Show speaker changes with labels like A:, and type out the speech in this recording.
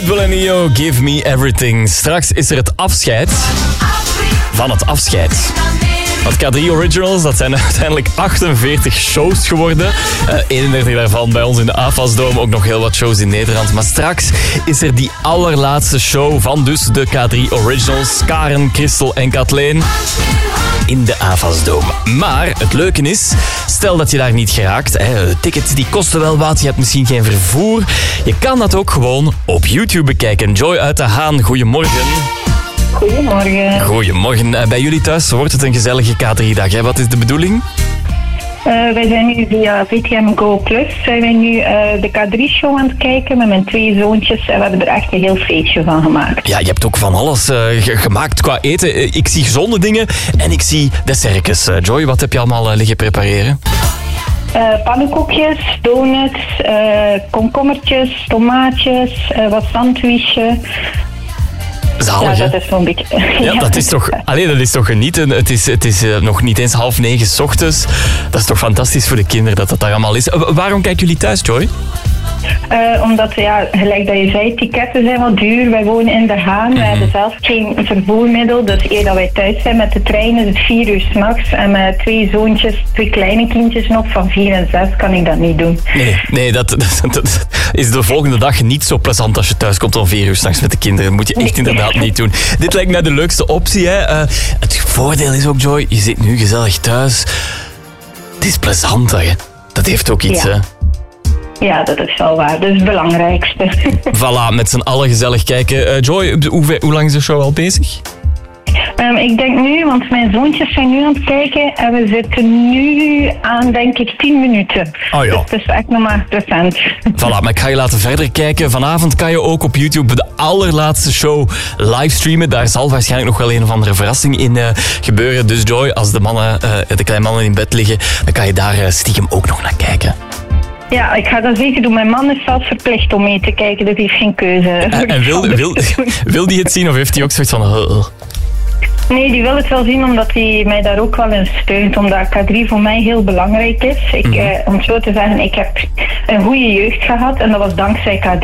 A: Pitbull en Nio, Give Me Everything. Straks is er het afscheid van het afscheid. Want K3 Originals, dat zijn uiteindelijk 48 shows geworden. 31 daarvan bij ons in de AFAS-dome. Ook nog heel wat shows in Nederland. Maar straks is er die allerlaatste show van dus de K3 Originals. Karen, Christel en Kathleen in de AFAS-dome. Maar het leuke is, stel dat je daar niet geraakt. Tickets die kosten wel wat. Je hebt misschien geen vervoer. Je kan dat ook gewoon op YouTube bekijken. Joy uit de Haan, goedemorgen.
B: Goedemorgen.
A: Goedemorgen. Bij jullie thuis wordt het een gezellige K3-dag. Hè? Wat is de bedoeling?
B: Wij zijn nu via VTM Go Plus zijn wij nu de K3-show aan het kijken met mijn 2 zoontjes. En we hebben er echt een heel feestje van gemaakt.
A: Ja, je hebt ook van alles gemaakt qua eten. Ik zie gezonde dingen en ik zie dessertjes. Joy, wat heb je allemaal liggen prepareren?
B: Pannenkoekjes, donuts, komkommertjes, tomaatjes, wat sandwiches.
A: Zalig,
B: ja, dat is zo'n beetje...
A: Ja, dat is toch genieten. Het is nog niet eens 8:30 's ochtends. Dat is toch fantastisch voor de kinderen dat dat daar allemaal is. Waarom kijken jullie thuis, Joy?
B: Omdat, ja, gelijk dat je zei, ticketten zijn wat duur. Wij wonen in de Haan. We hebben zelf geen vervoermiddel. Dus eer dat wij thuis zijn met de trein is het 4 uur 's nachts. En met 2 zoontjes, 2 kleine kindjes nog van 4 en 6 kan ik dat niet doen.
A: Nee, dat is de volgende dag niet zo plezant als je thuis komt om 4 uur 's nachts met de kinderen. Dat moet je echt inderdaad niet doen. Dit lijkt mij de leukste optie. Hè. Het voordeel is ook, Joy, je zit nu gezellig thuis. Het is plezant, hè. Dat heeft ook iets, hè.
B: Ja, dat is wel waar. Dat is het belangrijkste.
A: Voilà, met z'n allen gezellig kijken. Joy, hoe lang is de show al bezig?
B: Ik denk nu, want mijn zoontjes zijn nu aan het kijken en we zitten nu aan, denk ik, 10 minuten.
A: Oh ja.
B: Dus het is echt nog maar recent.
A: Voilà, maar ik ga je laten verder kijken. Vanavond kan je ook op YouTube de allerlaatste show livestreamen. Daar zal waarschijnlijk nog wel een of andere verrassing in gebeuren. Dus Joy, als de kleine mannen in bed liggen, dan kan je daar stiekem ook nog naar kijken.
B: Ja, ik ga dat zeker doen. Mijn man is zelfs verplicht om mee te kijken, dus hij heeft geen keuze.
A: En wil die het zien of heeft hij ook zoiets van...
B: Nee, die wil het wel zien omdat hij mij daar ook wel in steunt. Omdat K3 voor mij heel belangrijk is. Om het zo te zeggen, ik heb een goede jeugd gehad en dat was dankzij K3.